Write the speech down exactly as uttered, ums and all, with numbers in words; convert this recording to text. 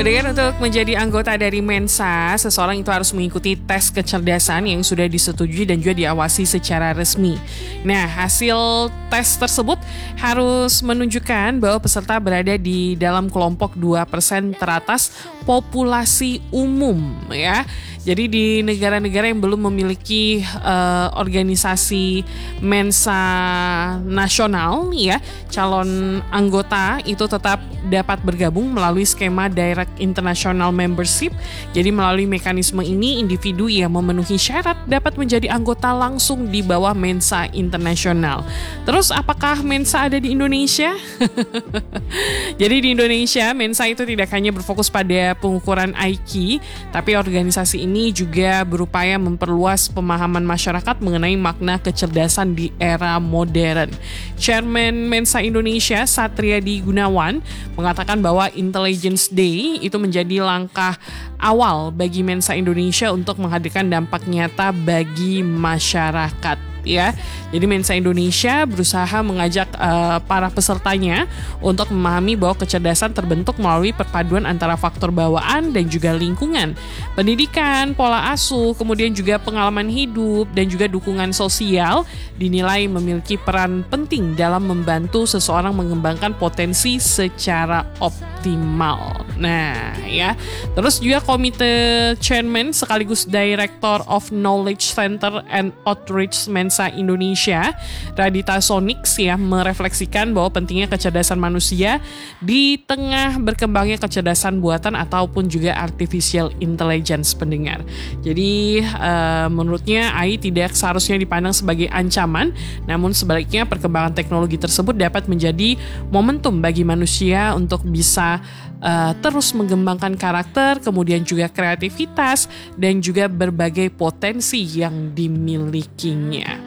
Pendengar, untuk menjadi anggota dari Mensa, seseorang itu harus mengikuti tes kecerdasan yang sudah disetujui dan juga diawasi secara resmi. Nah, hasil tes tersebut harus menunjukkan bahwa peserta berada di dalam kelompok dua persen teratas populasi umum, ya. Jadi di negara-negara yang belum memiliki uh, organisasi Mensa nasional, ya, calon anggota itu tetap dapat bergabung melalui skema Direct International Membership. Jadi melalui mekanisme ini, individu yang memenuhi syarat dapat menjadi anggota langsung di bawah Mensa Internasional. Terus apakah Mensa ada di Indonesia? Jadi di Indonesia, Mensa itu tidak hanya berfokus pada pengukuran I Q, tapi organisasi ini ini juga berupaya memperluas pemahaman masyarakat mengenai makna kecerdasan di era modern. Chairman Mensa Indonesia, Satriadi Gunawan, mengatakan bahwa Intelligence Day itu menjadi langkah awal bagi Mensa Indonesia untuk menghadirkan dampak nyata bagi masyarakat. Ya, jadi Mensa Indonesia berusaha mengajak uh, para pesertanya untuk memahami bahwa kecerdasan terbentuk melalui perpaduan antara faktor bawaan dan juga lingkungan, pendidikan, pola asuh, kemudian juga pengalaman hidup dan juga dukungan sosial dinilai memiliki peran penting dalam membantu seseorang mengembangkan potensi secara optimal. Nah, ya, terus juga Komite Chairman sekaligus Director of Knowledge Center and Outreach Mensa Indonesia, Radita Sonix, ya, merefleksikan bahwa pentingnya kecerdasan manusia di tengah berkembangnya kecerdasan buatan ataupun juga artificial intelligence, pendengar. Jadi uh, menurutnya A I tidak seharusnya dipandang sebagai ancaman, namun sebaliknya perkembangan teknologi tersebut dapat menjadi momentum bagi manusia untuk bisa uh, terus mengembangkan karakter, kemudian juga kreativitas dan juga berbagai potensi yang dimilikinya.